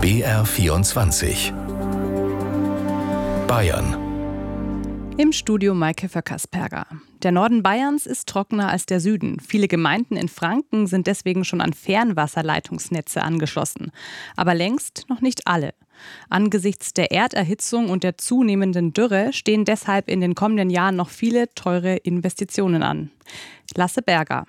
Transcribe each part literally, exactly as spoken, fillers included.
B R vierundzwanzig Bayern. Im Studio Maike Föckers-Perger. Der Norden Bayerns ist trockener als der Süden. Viele Gemeinden in Franken sind deswegen schon an Fernwasserleitungsnetze angeschlossen. Aber längst noch nicht alle. Angesichts der Erderhitzung und der zunehmenden Dürre stehen deshalb in den kommenden Jahren noch viele teure Investitionen an. Lasse Berger.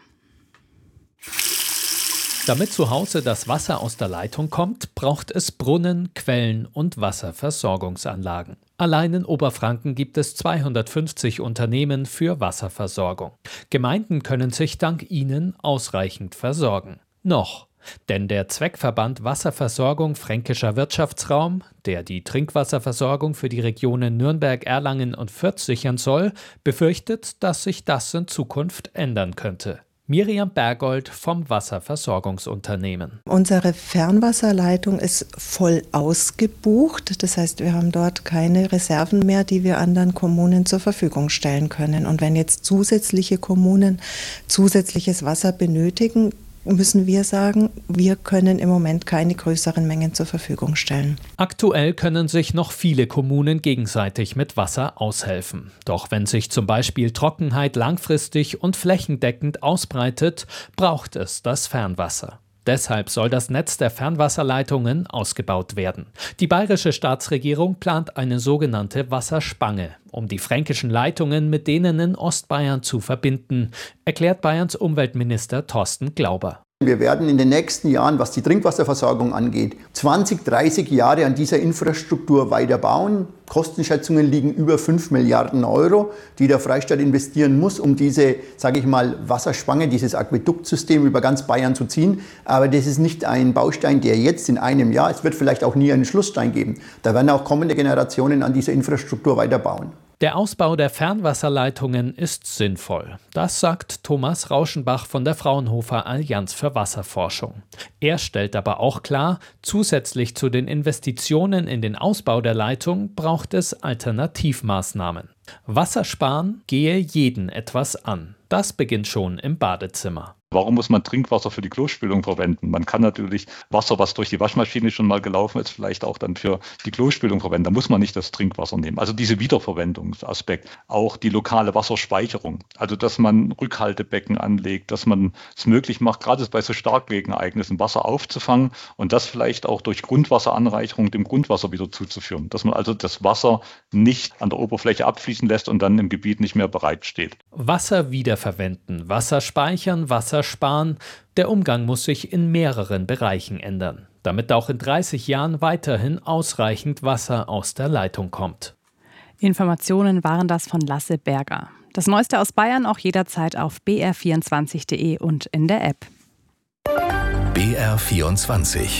Damit zu Hause das Wasser aus der Leitung kommt, braucht es Brunnen, Quellen und Wasserversorgungsanlagen. Allein in Oberfranken gibt es zweihundertfünfzig Unternehmen für Wasserversorgung. Gemeinden können sich dank ihnen ausreichend versorgen. Noch. Denn der Zweckverband Wasserversorgung Fränkischer Wirtschaftsraum, der die Trinkwasserversorgung für die Regionen Nürnberg, Erlangen und Fürth sichern soll, befürchtet, dass sich das in Zukunft ändern könnte. Miriam Bergold vom Wasserversorgungsunternehmen. Unsere Fernwasserleitung ist voll ausgebucht. Das heißt, wir haben dort keine Reserven mehr, die wir anderen Kommunen zur Verfügung stellen können. Und wenn jetzt zusätzliche Kommunen zusätzliches Wasser benötigen, müssen wir sagen, wir können im Moment keine größeren Mengen zur Verfügung stellen. Aktuell können sich noch viele Kommunen gegenseitig mit Wasser aushelfen. Doch wenn sich zum Beispiel Trockenheit langfristig und flächendeckend ausbreitet, braucht es das Fernwasser. Deshalb soll das Netz der Fernwasserleitungen ausgebaut werden. Die bayerische Staatsregierung plant eine sogenannte Wasserspange, um die fränkischen Leitungen mit denen in Ostbayern zu verbinden, erklärt Bayerns Umweltminister Thorsten Glauber. Wir werden in den nächsten Jahren, was die Trinkwasserversorgung angeht, zwanzig, dreißig Jahre an dieser Infrastruktur weiter bauen. Kostenschätzungen liegen über fünf Milliarden Euro, die der Freistaat investieren muss, um diese, sage ich mal, Wasserspange, dieses Aquäduktsystem über ganz Bayern zu ziehen. Aber das ist nicht ein Baustein, der jetzt in einem Jahr, es wird vielleicht auch nie einen Schlussstein geben. Da werden auch kommende Generationen an dieser Infrastruktur weiter bauen. Der Ausbau der Fernwasserleitungen ist sinnvoll. Das sagt Thomas Rauschenbach von der Fraunhofer Allianz für Wasserforschung. Er stellt aber auch klar, zusätzlich zu den Investitionen in den Ausbau der Leitung braucht es Alternativmaßnahmen. Wassersparen gehe jeden etwas an. Das beginnt schon im Badezimmer. Warum muss man Trinkwasser für die Klospülung verwenden? Man kann natürlich Wasser, was durch die Waschmaschine schon mal gelaufen ist, vielleicht auch dann für die Klospülung verwenden. Da muss man nicht das Trinkwasser nehmen. Also diese Wiederverwendungsaspekt. Auch die lokale Wasserspeicherung. Also dass man Rückhaltebecken anlegt, dass man es möglich macht, gerade bei so Starkregenereignissen Wasser aufzufangen und das vielleicht auch durch Grundwasseranreicherung dem Grundwasser wieder zuzuführen. Dass man also das Wasser nicht an der Oberfläche abfließen lässt und dann im Gebiet nicht mehr bereitsteht. Wasser wiederverwenden, Wasser speichern, Wasser sparen. Der Umgang muss sich in mehreren Bereichen ändern, damit auch in dreißig Jahren weiterhin ausreichend Wasser aus der Leitung kommt. Informationen waren das von Lasse Berger. Das Neueste aus Bayern auch jederzeit auf b r vierundzwanzig punkt d e und in der App. B R vierundzwanzig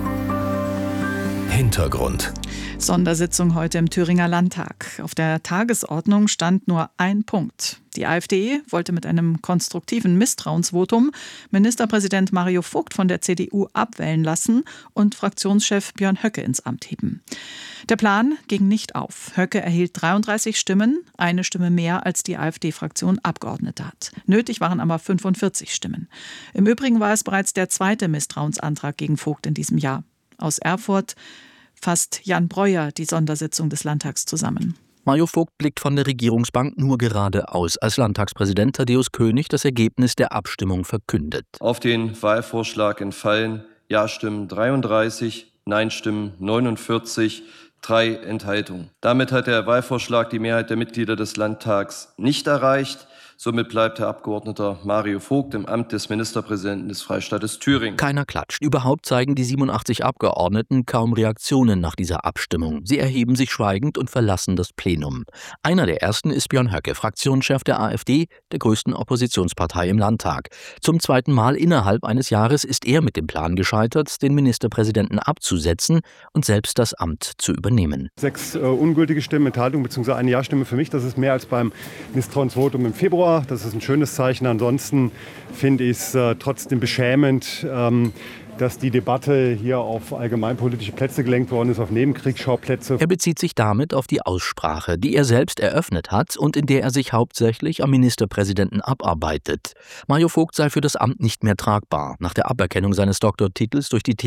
Hintergrund. Sondersitzung heute im Thüringer Landtag. Auf der Tagesordnung stand nur ein Punkt. Die AfD wollte mit einem konstruktiven Misstrauensvotum Ministerpräsident Mario Vogt von der C D U abwählen lassen und Fraktionschef Björn Höcke ins Amt heben. Der Plan ging nicht auf. Höcke erhielt dreiunddreißig Stimmen, eine Stimme mehr als die AfD-Fraktion Abgeordnete hat. Nötig waren aber fünfundvierzig Stimmen. Im Übrigen war es bereits der zweite Misstrauensantrag gegen Vogt in diesem Jahr. Aus Erfurt fasst Jan Breuer die Sondersitzung des Landtags zusammen. Mario Vogt blickt von der Regierungsbank nur geradeaus, als Landtagspräsident Thaddäus König das Ergebnis der Abstimmung verkündet. Auf den Wahlvorschlag entfallen Ja-Stimmen dreiunddreißig, Nein-Stimmen neunundvierzig, drei Enthaltungen. Damit hat der Wahlvorschlag die Mehrheit der Mitglieder des Landtags nicht erreicht. Somit bleibt Herr Abgeordneter Mario Vogt im Amt des Ministerpräsidenten des Freistaates Thüringen. Keiner klatscht. Überhaupt zeigen die siebenundachtzig Abgeordneten kaum Reaktionen nach dieser Abstimmung. Sie erheben sich schweigend und verlassen das Plenum. Einer der ersten ist Björn Höcke, Fraktionschef der AfD, der größten Oppositionspartei im Landtag. Zum zweiten Mal innerhalb eines Jahres ist er mit dem Plan gescheitert, den Ministerpräsidenten abzusetzen und selbst das Amt zu übernehmen. Sechs äh, ungültige Stimmen, Enthaltung bzw. eine Ja-Stimme für mich, das ist mehr als beim Misstrauensvotum im Februar. Das ist ein schönes Zeichen. Ansonsten finde ich es äh, trotzdem beschämend, ähm, dass die Debatte hier auf allgemeinpolitische Plätze gelenkt worden ist, auf Nebenkriegsschauplätze. Er bezieht sich damit auf die Aussprache, die er selbst eröffnet hat und in der er sich hauptsächlich am Ministerpräsidenten abarbeitet. Mario Vogt sei für das Amt nicht mehr tragbar. Nach der Aberkennung seines Doktortitels durch die